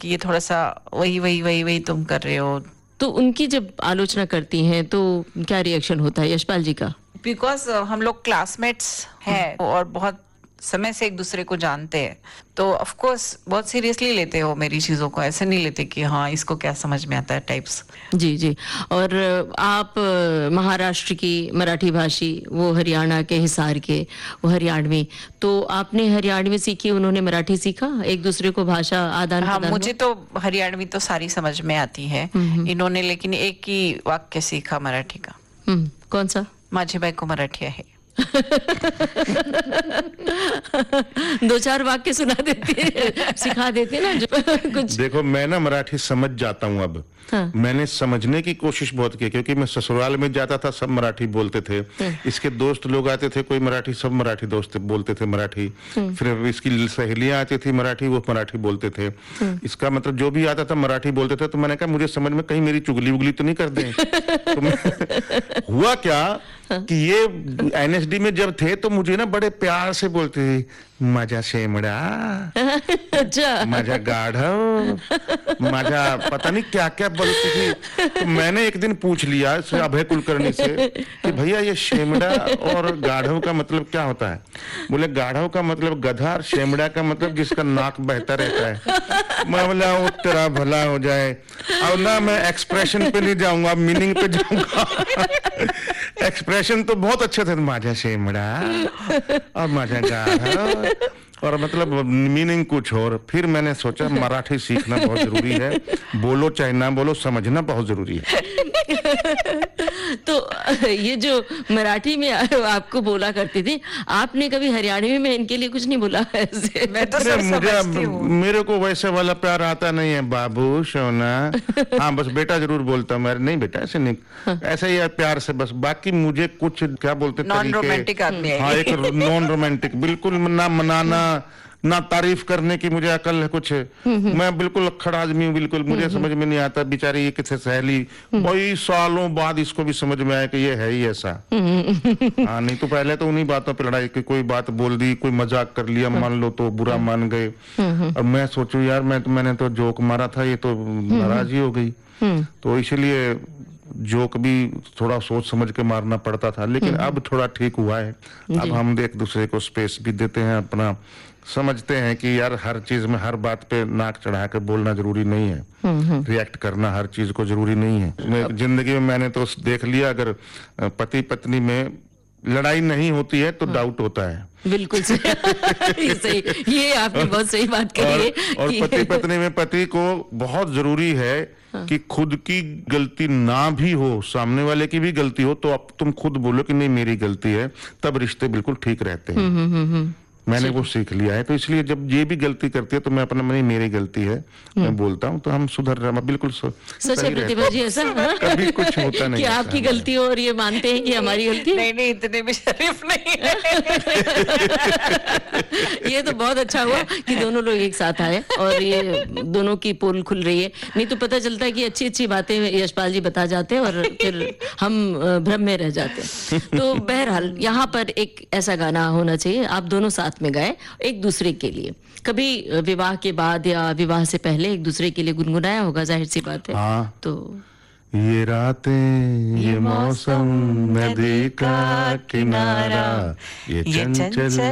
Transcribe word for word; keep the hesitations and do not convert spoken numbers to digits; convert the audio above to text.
कि ये थोड़ा सा वही वही वही वही तुम कर रहे हो। तो उनकी जब आलोचना करती हैं तो क्या रिएक्शन होता है यशपाल जी का? बिकॉज हम लोग क्लासमेट्स हैं और बहुत समय से एक दूसरे को जानते हैं, तो ऑफ कोर्स बहुत सीरियसली लेते हो मेरी चीजों को, ऐसे नहीं लेते कि हाँ इसको क्या समझ में आता है टाइप्स। जी जी। और आप महाराष्ट्र की मराठी भाषी, वो हरियाणा के हिसार के, वो हरियाणवी, तो आपने हरियाणवी सीखी, उन्होंने मराठी सीखा, एक दूसरे को भाषा आदान हाँ, प्रदान? मुझे तो हरियाणवी तो सारी समझ में आती है, इन्होंने लेकिन एक ही वाक्य सीखा मराठी का। हम्म, कौन सा? माझी बायको मराठी आहे। दो चार वाक्य सुना देते, सिखा देते ना जो कुछ। देखो मैं ना मराठी समझ जाता हूँ अब। हाँ। मैंने समझने की कोशिश बहुत की, क्योंकि मैं ससुराल में जाता था, सब मराठी बोलते थे। हाँ। इसके दोस्त लोग आते थे, कोई मराठी, सब मराठी दोस्त बोलते थे मराठी। हाँ। फिर इसकी सहेलियां आती थी मराठी, वो मराठी बोलते थे। हाँ। इसका मतलब जो भी आता था मराठी बोलते थे। तो मैंने कहा मुझे समझ में कहीं मेरी चुगली उगली तो नहीं कर दें। तो हुआ क्या कि ये एनएसडी में जब थे तो मुझे ना बड़े प्यार से बोलते थे, माझा शेमड़ा, अच्छा, माझा गाढ़व, माझा पता नहीं क्या क्या बोलती थी। तो मैंने एक दिन पूछ लिया से अभय कुलकर्णी से कि भैया ये शेमड़ा और गाढ़व का मतलब क्या होता है? बोले गाढ़व का मतलब गधा और शेमड़ा का मतलब जिसका नाक बहता रहता है। मैं बोला वो तेरा भला हो जाए। अब ना मैं एक्सप्रेशन पे नहीं जाऊंगा, मीनिंग पे जाऊंगा। एक्सप्रेशन तो बहुत अच्छे थे, माझा शेमड़ा और माझा गाढ़व, और मतलब मीनिंग कुछ और। फिर मैंने सोचा मराठी सीखना बहुत जरूरी है, बोलो चाहे ना बोलो, समझना बहुत जरूरी है। तो ये जो मराठी में आपको बोला करती थी, आपने कभी हरियाणवी में इनके लिए कुछ नहीं बोला ऐसे? मैं तो सब समझती हूँ। मेरे को वैसे वाला प्यार आता नहीं है, बाबू सोना। हाँ बस बेटा जरूर बोलता हूँ, नहीं बेटा ऐसे नहीं। हाँ। ऐसे ही प्यार से बस, बाकी मुझे कुछ क्या बोलते नॉन रोमांटिक आदमी है। हाँ एक नॉन रोमांटिक, बिल्कुल ना मनाना ना तारीफ करने की मुझे अकल है कुछ। मैं बिल्कुल अक्खड़ आदमी हूँ, बिल्कुल मुझे समझ में नहीं आता। बेचारी ये किसी सहेली कई सालों बाद इसको भी समझ में आया कि ये है ही ऐसा। हाँ नहीं तो पहले तो उन्हीं बातों पे लड़ाई की, कोई बात बोल दी, कोई मजाक कर लिया मान लो तो बुरा मान गए। और मैं सोचूं यार मैं तो मैंने तो जोक मारा था, ये तो नाराज ही हो गई। तो इसलिए जोक भी थोड़ा सोच समझ के मारना पड़ता था, लेकिन अब थोड़ा ठीक हुआ है। अब हम एक दूसरे को स्पेस भी देते हैं, अपना समझते हैं कि यार हर चीज में हर बात पे नाक चढ़ा कर बोलना जरूरी नहीं है, रिएक्ट करना हर चीज को जरूरी नहीं है। जिंदगी में मैंने तो देख लिया, अगर पति पत्नी में लड़ाई नहीं होती है तो डाउट होता है। बिल्कुल सही, सही, ये आपने बहुत सही बात कही है। और, और पति पत्नी में पति को बहुत जरूरी है हाँ। कि खुद की गलती ना भी हो, सामने वाले की भी गलती हो, तो अब तुम खुद बोलो कि नहीं मेरी गलती है, तब रिश्ते बिल्कुल ठीक रहते हैं। हुँ, हुँ, हुँ, मैंने वो सीख लिया है। तो इसलिए जब ये भी गलती करती है तो मैं अपना नहीं मेरी गलती है मैं बोलता हूँ, तो हम सुधर रहे हैं बिल्कुल। सच है प्रतिभा जी, ऐसा कभी कुछ होता नहीं कि आपकी गलती हो और ये मानते हैं कि हमारी गलती? नहीं नहीं, इतने भी शरीफ नहीं है। ये तो बहुत अच्छा हुआ कि दोनों लोग एक साथ आए और ये दोनों की पोल खुल रही है। नहीं तो पता चलता है कि अच्छी अच्छी बातें यशपाल जी बता जाते हैं और फिर हम भ्रम में रह जाते हैं। तो बहरहाल यहाँ पर एक ऐसा गाना होना चाहिए, आप दोनों साथ में गाए एक दूसरे के लिए। कभी विवाह के बाद या विवाह से पहले एक दूसरे के लिए गुनगुनाया होगा, जाहिर सी बात है। हाँ। तो ये रातें, ये मौसम, नदी का किनारा, ये चंचल